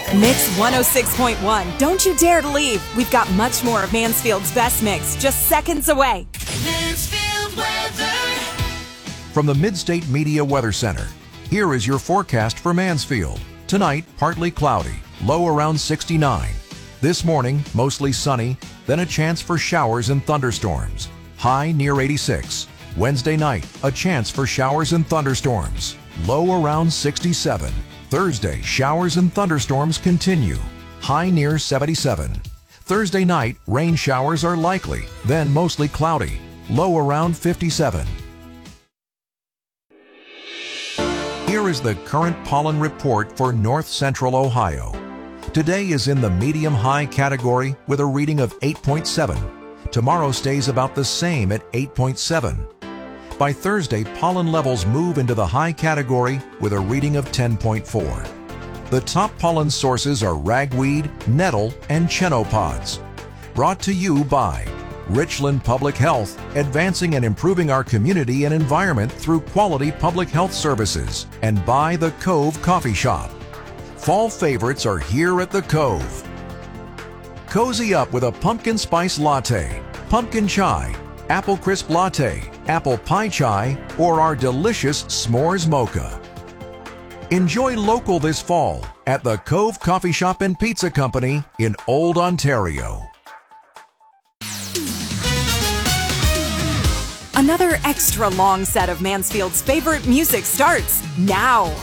Mix 106.1. Don't you dare to leave. We've got much more of Mansfield's best mix just seconds away. Mansfield weather. From the Midstate Media Weather Center, here is your forecast for Mansfield. Tonight, partly cloudy, low around 69. This morning, mostly sunny, then a chance for showers and thunderstorms. High near 86. Wednesday night, a chance for showers and thunderstorms. Low around 67. Thursday, showers and thunderstorms continue. High near 77. Thursday night, rain showers are likely, then mostly cloudy. Low around 57. Here is the current pollen report for north central Ohio. Today is in the medium-high category with a reading of 8.7. Tomorrow stays about the same at 8.7. By Thursday, pollen levels move into the high category with a reading of 10.4. The top pollen sources are ragweed, nettle, and chenopod's. Brought to you by Richland Public Health, advancing and improving our community and environment through quality public health services, and by the Cove Coffee Shop. Fall favorites are here at the Cove. Cozy up with a pumpkin spice latte, pumpkin chai, apple crisp latte, apple pie chai, or our delicious s'mores mocha. Enjoy local this fall at the Cove Coffee Shop and Pizza Company in Old Ontario. Another extra long set of Mansfield's favorite music starts now.